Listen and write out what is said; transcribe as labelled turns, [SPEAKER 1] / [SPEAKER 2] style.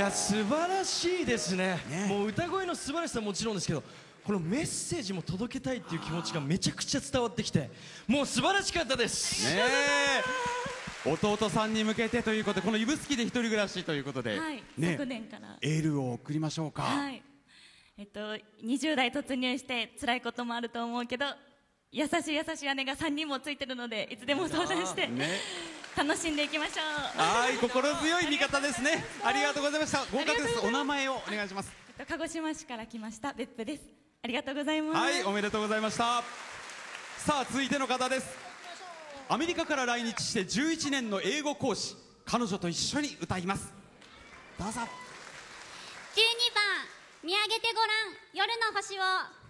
[SPEAKER 1] や素晴らしいですね。もう歌声の素晴らしさはもちろんですけど、このメッセージも届けたいっていう気持ちがめちゃくちゃ伝わってきて、もう素晴らしかったです
[SPEAKER 2] ね。弟さんに向けてということで、この指宿で一人暮らしということで、
[SPEAKER 3] はい、
[SPEAKER 2] ね、
[SPEAKER 3] 昨年から
[SPEAKER 2] エールを送りましょうか。
[SPEAKER 3] はい、20代突入して辛いこともあると思うけど、優しい優しい姉が3人もついてるので、いつでも相談して、ね、楽しんでいきましょう。
[SPEAKER 2] はい、心強い味方ですね。ありがとうございました。合格です。お名前をお願いします。
[SPEAKER 3] 鹿児島市から来ました別府です。ありがとうございます。
[SPEAKER 2] はい、おめでとうございました。さあ続いての方です。アメリカから来日して11年の英語講師、彼女と一緒に歌います。どうぞ。
[SPEAKER 4] 12番見上げてごらん夜の星を。